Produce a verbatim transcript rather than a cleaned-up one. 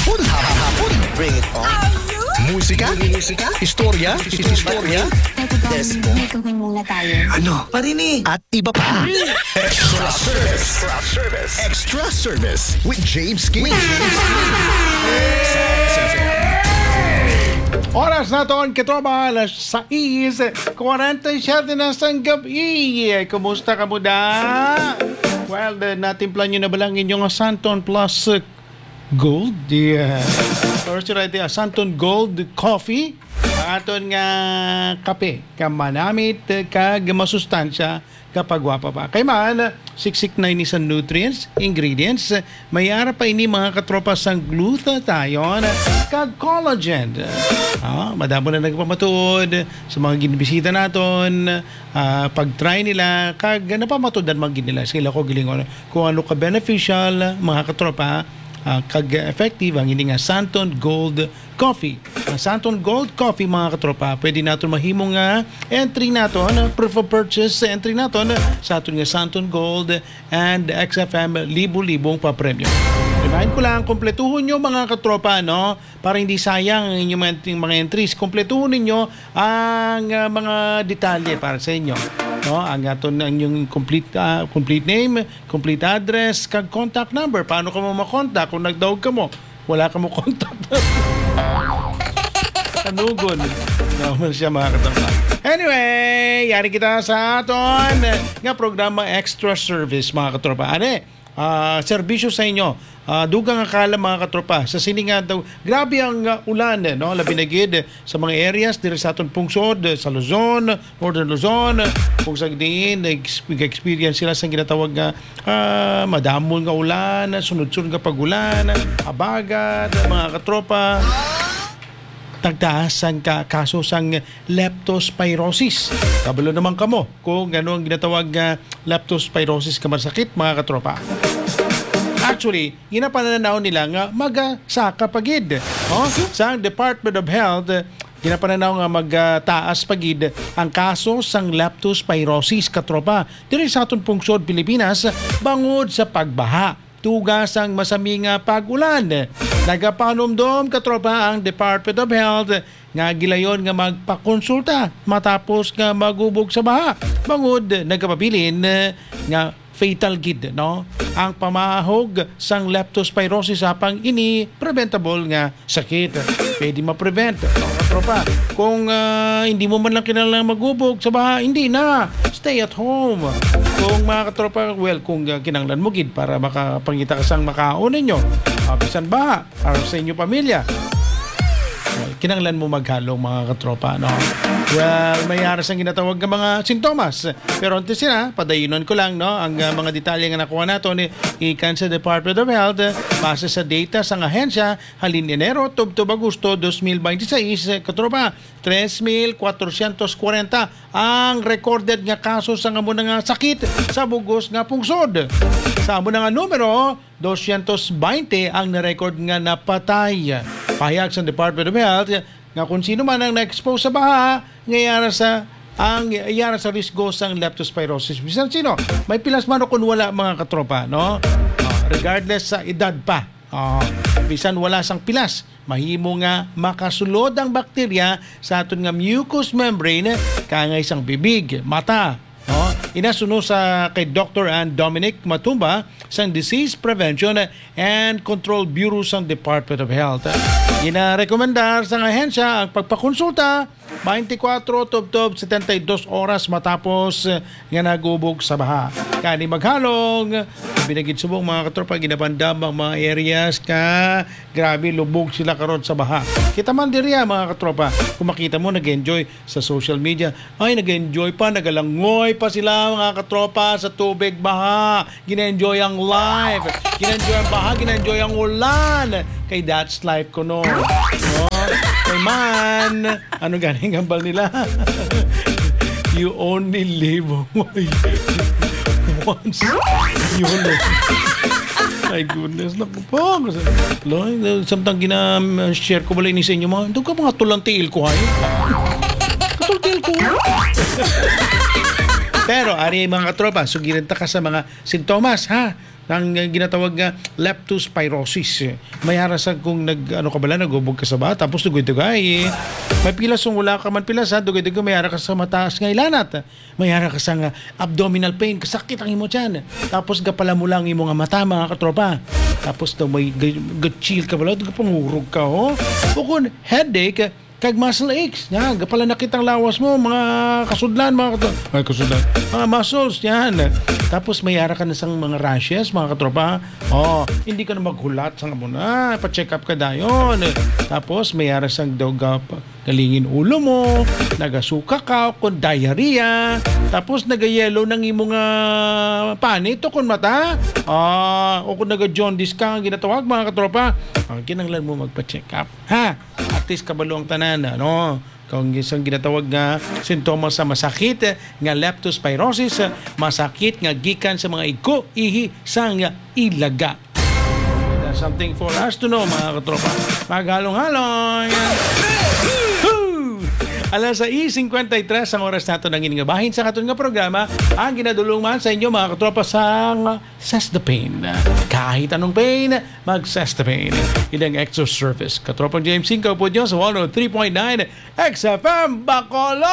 hapon, hapon. Bring it on. Musika, musika, istorya, istorya, Despo. May gawin muna tayo. ano, Parinig. at iba pa. Extra service, extra service, extra service with James King. Oras na toon, katropa, alas sais, forty-seven na sa gabi. Kumusta ka muna? Well, uh, natimplan nyo na ba lang inyong Santon Plus uh, Gold? Yeah. Or si right, uh, Santon Gold Coffee. Aton nga kape, ka manamit, ka masustansya, kapagwapa pa. Kay man, siksik na ini sa nutrients, ingredients, may ara pa ini mga katropa sang glutathione, kag collagen. Ah, madamo na nagpamatuod sa mga ginibisita naton, ah, pag-try nila, kag napamatudan magin nila. Sila ko gilingon kung ano ka beneficial, mga katropa, Uh, kag-effective ang ini nga Santon Gold Coffee. Ang Santon Gold Coffee, mga katropa, pwede natin mahimong nga entry naton, proof of purchase entry naton sa aton nga Santon Gold and X F M libo-libong pa-premyo. Remind ko lang, kompletuhon nyo mga katropa, no? Para hindi sayang ang inyong mga entries. Kompletuhon ninyo ang uh, mga detalye para sa inyo. No, ang aton ang yung complete uh, complete name, complete address, kag contact number. Paano ka mo makontak kung nagdawg ka mo? Wala ka mo contact. Tanugon. No, man siya mga katropa. Anyway, yari kita sa aton nga programa Extra Service, mga katropa. Ane, Uh, serbisyo sa inyo. Uh, dugang akala, mga katropa. Sa sininga daw, grabe ang uh, ulan, eh, no? Labi na gid sa mga areas diri sa aton pungsod, sa Luzon, Northern Luzon, kung sa diin nag-experience sila sa ginatawag nga uh, madamol nga ulan, sunod-sunod nga pagulan, abagat, mga katropa. Tagtaasan ka kaso sang leptospirosis. Kabalo naman kamo kung ano ang ginatawag nga leptospirosis ka masakit, mga katropa. Actually, ginapananaw nila nga magasaka pagid. Oh, sa Department of Health, ginapananaw nga magtaas pagid ang kaso sang leptospirosis, katropa. Diri sa aton pungsod Pilipinas, bangod sa pagbaha, tugas ang masami nga pag-ulan. Nagapanumdom, katropa, ang Department of Health nga gilayon nga magpakonsulta matapos nga magubog sa baha. Bangod, nagkapabilin nga fatal gid, no? Ang pamahog sang leptospirosis apang ini preventable nga sakit. Pwede ma-prevent, no, katropa. Kung uh, hindi mo man lang kinahanglan magubog sa baha, hindi na. Stay at home. Kung mga katropa, well, kung uh, kinahanglan mo gid para makapangita ka sang makaon ninyo, uh, bisan baha para sa inyong pamilya, well, kinahanglan mo maghalong, mga katropa, no? Well, may aras ang ginatawag ng mga sintomas. Pero antes sila, padayinon ko lang, no, ang uh, mga detalye nga nakuha nato ni ikan sa Department of Health base sa data sa ahensya halin Enero tubtob Agosto twenty twenty-six, katropa, three thousand four hundred forty ang recorded nga kaso sa nga muna nga sakit sa bugos nga pungsod. Sa muna nga numero, two hundred twenty ang na-record nga napatay. Pahayag sa Department of Health nga kung sino man ang na-expose sa baha, ngayara sa ang iyara sa risgo sang leptospirosis. Bisan sino, may pilas man o kung wala, mga katropa, no? Uh, regardless sa edad pa. Uh, bisan wala sang pilas, mahimo nga makasulod ang bakterya sa aton nga mucous membrane kangay sang bibig, mata. No? Inasuno sa kay Doctor Ann Dominic Matumba sang Disease Prevention and Control Bureau sang Department of Health. Gina-rekomendar sa ahensya ang pagpakonsulta twenty-four tubtob seventy-two oras matapos nga nagubog sa baha. Kani maghalong, binagid subong, mga katropa, ginabandam ang mga areas ka grabe lubog sila karon sa baha. Kita man diriya, mga katropa, kung makita mo nag-enjoy sa social media, ay nag-enjoy pa, nagalangoy pa sila, mga katropa, sa tubig baha. Gina-enjoy ang life, gina-enjoy ang baha, gina-enjoy ang ulan. Kay that's life ko no. No? Kay man, ano ganing hambal nila? You only live once. You only. My goodness, naku po. Samtang gina-share ko bala ini sa inyo, mga, ito ka mga tulang tiil ko, hay? Tulang tiil ko. Pero, ari mga katropa, sugirin ta ka sa mga sintomas, ha? ng uh, ginatawag nga leptospirosis. May harasan kung nag ano ka bala nagubog ka sa ba tapos dugay-dugay. May pilas kung wala ka man pilas ha, dugay-dugay may hara ka sa mataas nga ilanat. May hara ka sa nga abdominal pain, kasakit ang imo tiyan. Tapos gapala mo lang imo nga mata mga katropa. Tapos daw may chill ka bala, pangurog ka ho. O kung headache, kag muscle aches, yan, pala nakitang lawas mo, mga kasudlan, mga katropa, ay kasudlan, mga muscles, yan. Tapos may ara ka na sang mga rashes, mga katropa, oh, hindi ka na maghulat, sang mo na, pa-check up ka dayon. Tapos may ara sang daw galingin ulo mo, nagasuka ka, kung diarrhea, tapos nagayelo ng imong uh, panit, o kung mata, ah, o kung naga-jaundice ka, ang ginatawag, mga katropa, ang kinanglan mo magpa-check up, ha? At least kabalo ang tanan, ano? Kung isang ginatawag nga sintomas sa masakit nga leptospirosis, masakit nga gikan sa mga igo, ihi, sang ilaga. That's something for us to know, mga katropa. Maghalong-halong! Alas sa i fifty-three ang oras nato nang iningabahin sa katon nga programa ang ginadulungan sa inyo mga katropa sang Sest the Pain. Kahit anong pain, mag-Sest the Pain. Idang extra service. Katropang James Cinco po dyan sa one oh three point nine X F M Bacolod.